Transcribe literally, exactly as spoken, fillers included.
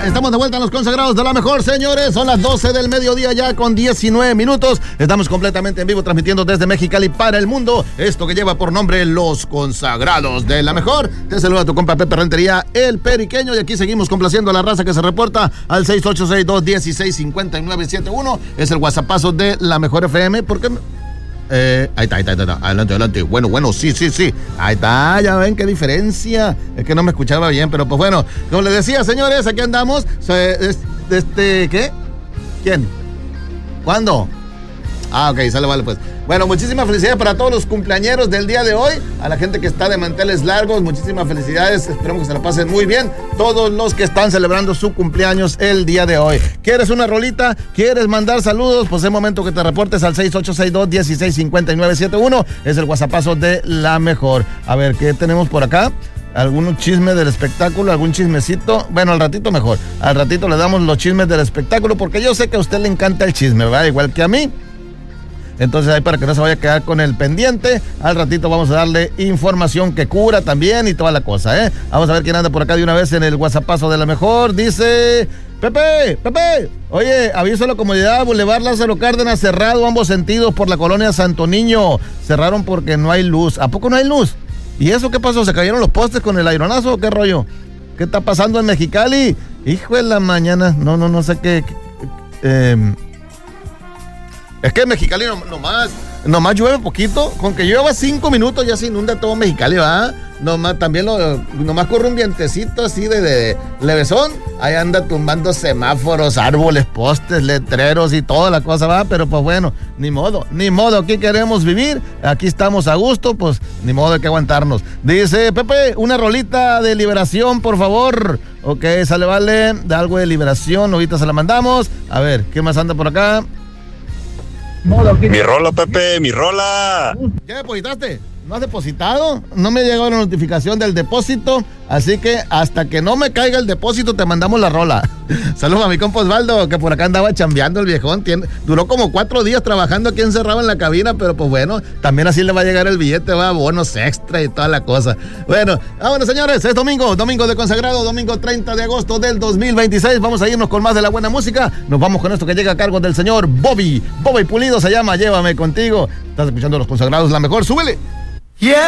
estamos de vuelta en los consagrados de la mejor, señores. Son las doce del mediodía ya con diecinueve minutos. Estamos completamente en vivo transmitiendo desde Mexicali para el mundo. Esto que lleva por nombre Los Consagrados de la Mejor. Te saluda tu compa Pepe Rentería, el Periqueño. Y aquí seguimos complaciendo a la raza que se reporta al seis ocho seis, dos uno seis, cinco nueve siete uno. Es el WhatsAppazo de la Mejor F M. ¿Por qué? Eh, ahí está, ahí está, ahí está, adelante, adelante. Bueno, bueno, sí, sí, sí. Ahí está, ya ven qué diferencia. Es que no me escuchaba bien, pero pues bueno, como les decía, señores, aquí andamos. Este, ¿qué? ¿Quién? ¿Cuándo? Ah, ok, sale, vale, pues. Bueno, muchísimas felicidades para todos los cumpleañeros del día de hoy. A la gente que está de manteles largos, muchísimas felicidades. Esperemos que se la pasen muy bien. Todos los que están celebrando su cumpleaños el día de hoy. ¿Quieres una rolita? ¿Quieres mandar saludos? Pues es momento que te reportes al seis ocho seis, dos uno seis, cinco nueve siete uno. Es el WhatsAppazo de la Mejor. A ver, ¿qué tenemos por acá? ¿Algún chisme del espectáculo? ¿Algún chismecito? Bueno, al ratito mejor. Al ratito le damos los chismes del espectáculo porque yo sé que a usted le encanta el chisme, ¿verdad? Igual que a mí. Entonces ahí para que no se vaya a quedar con el pendiente, al ratito vamos a darle información que cura también y toda la cosa, ¿eh? Vamos a ver quién anda por acá de una vez en el WhatsAppazo de la Mejor. Dice, Pepe, Pepe, oye, aviso a la comunidad, Boulevard Lázaro Cárdenas cerrado ambos sentidos por la colonia Santo Niño. Cerraron porque no hay luz. ¿A poco no hay luz? ¿Y eso qué pasó? ¿Se cayeron los postes con el aeronazo o qué rollo? ¿Qué está pasando en Mexicali? Hijo de la mañana, no, no, no sé qué... qué eh, Es que en Mexicali no, nomás, nomás llueve poquito. Con que llueva cinco minutos ya se inunda todo Mexicali, ¿va? Nomás, también lo, nomás corre un vientecito así de, de levesón. Ahí anda tumbando semáforos, árboles, postes, letreros y toda la cosa, ¿va? Pero pues bueno, ni modo, ni modo. Aquí queremos vivir, aquí estamos a gusto, pues ni modo, hay que aguantarnos. Dice, Pepe, una rolita de liberación, por favor. Ok, sale, vale, de algo de liberación, ahorita se la mandamos. A ver, ¿qué más anda por acá? Mi rola, Pepe, mi rola. ¿Ya depositaste? ¿No has depositado? No me ha llegado la notificación del depósito, así que hasta que no me caiga el depósito te mandamos la rola. Saludos a mi compa Osvaldo, que por acá andaba chambeando el viejón. Tiene, duró como cuatro días trabajando aquí encerrado en la cabina, pero pues bueno, también así le va a llegar el billete, va, bonos extra y toda la cosa. Bueno, vámonos señores, es domingo, domingo de consagrado, domingo treinta de agosto del dos mil veintiséis. Vamos a irnos con más de la buena música. Nos vamos con esto que llega a cargo del señor Bobby. Bobby Pulido se llama Llévame Contigo. Estás escuchando Los Consagrados, la Mejor, súbele. Yeah.